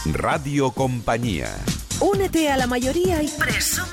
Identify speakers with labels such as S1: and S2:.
S1: Radio Compañía.
S2: Únete a la mayoría y presume